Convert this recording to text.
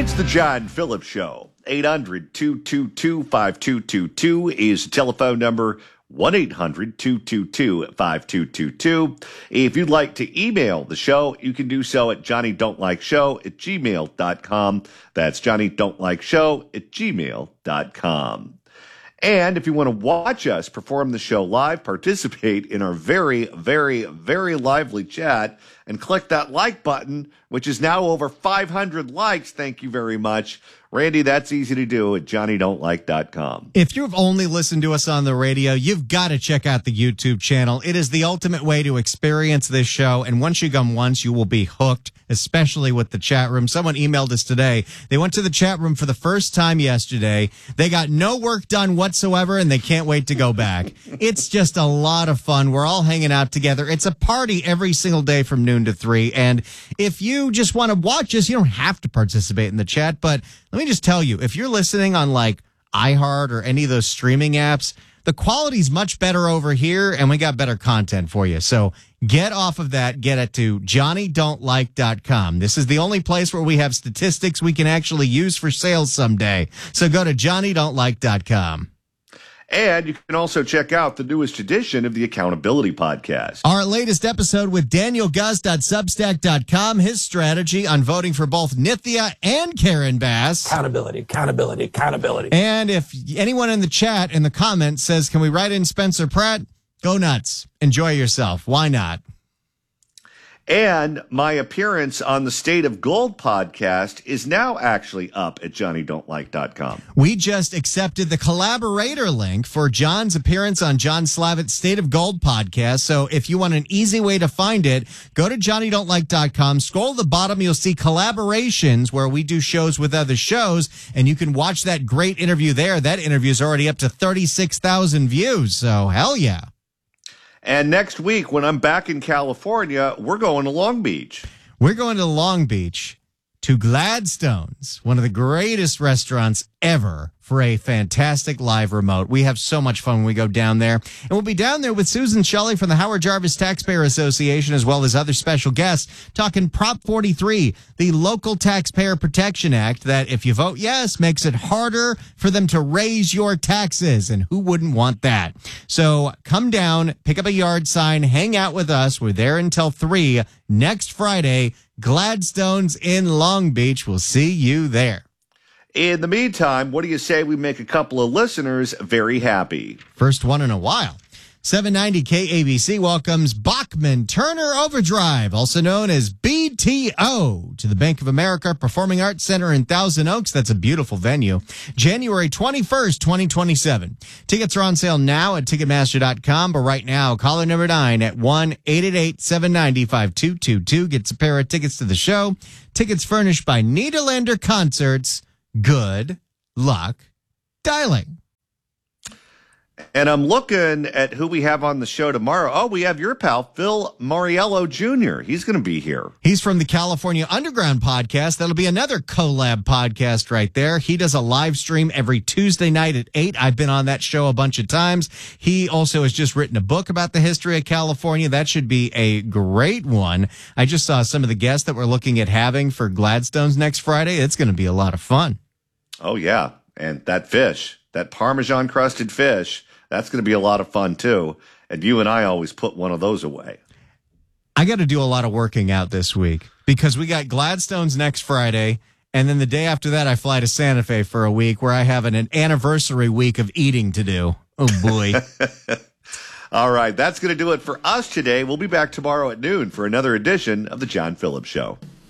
It's the John Phillips Show. 800-222-5222 is the telephone number. 1-800-222-5222. If you'd like to email the show, you can do so at johnnydon'tlikeshow@gmail.com. That's johnnydon'tlikeshow@gmail.com. And if you want to watch us perform the show live, participate in our very, very, very lively chat, and click that like button, which is now over 500 likes. Thank you very much. Randy, that's easy to do at johnnydon'tlike.com. If you've only listened to us on the radio, you've got to check out the YouTube channel. It is the ultimate way to experience this show. And once you come once, you will be hooked, especially with the chat room. Someone emailed us today. They went to the chat room for the first time yesterday. They got no work done whatsoever, and they can't wait to go back. It's just a lot of fun. We're all hanging out together. It's a party every single day from noon to 3. And if you just want to watch us, you don't have to participate in the chat, but let me just tell you, if you're listening on like iHeart or any of those streaming apps, the quality's much better over here, and we got better content for you. So get off of that. Get it to johnnydon'tlike.com. This is the only place where we have statistics we can actually use for sales someday. So go to johnnydon'tlike.com. And you can also check out the newest edition of the Accountability Podcast. Our latest episode with Daniel Gus.substack.com, his strategy on voting for both Nithya and Karen Bass. Accountability. And if anyone in the chat, in the comments, says, can we write in Spencer Pratt? Go nuts. Enjoy yourself. Why not? And my appearance on the State of Gold podcast is now actually up at johnnydon'tlike.com. We just accepted the collaborator link for John's appearance on John Slavitt's State of Gold podcast. So if you want an easy way to find it, go to johnnydon'tlike.com. Scroll to the bottom. You'll see collaborations where we do shows with other shows, and you can watch that great interview there. That interview is already up to 36,000 views. So hell yeah. And next week, when I'm back in California, we're going to Long Beach. We're going to Long Beach to Gladstone's, one of the greatest restaurants ever, for a fantastic live remote. We have so much fun when we go down there. And we'll be down there with Susan Shelley from the Howard Jarvis Taxpayer Association, as well as other special guests, talking Prop 43, the Local Taxpayer Protection Act, that if you vote yes, makes it harder for them to raise your taxes. And who wouldn't want that? So come down, pick up a yard sign, hang out with us. We're there until 3 next Friday. Gladstone's in Long Beach. We'll see you there. In the meantime, what do you say we make a couple of listeners very happy? First one in a while. 790 KABC welcomes Bachman Turner Overdrive, also known as BTO, to the Bank of America Performing Arts Center in Thousand Oaks. That's a beautiful venue. January 21st, 2027. Tickets are on sale now at Ticketmaster.com, but right now, caller number 9 at 1-888-790-5222 gets a pair of tickets to the show. Tickets furnished by Nederlander Concerts. Good luck dialing. And I'm looking at who we have on the show tomorrow. Oh, we have your pal, Phil Moriello Jr. He's going to be here. He's from the California Underground podcast. That'll be another collab podcast right there. He does a live stream every Tuesday night at 8. I've been on that show a bunch of times. He also has just written a book about the history of California. That should be a great one. I just saw some of the guests that we're looking at having for Gladstone's next Friday. It's going to be a lot of fun. Oh, yeah. And that fish, that Parmesan crusted fish, that's going to be a lot of fun, too. And you and I always put one of those away. I got to do a lot of working out this week because we got Gladstone's next Friday. And then the day after that, I fly to Santa Fe for a week where I have an anniversary week of eating to do. Oh, boy. All right. That's going to do it for us today. We'll be back tomorrow at noon for another edition of The John Phillips Show.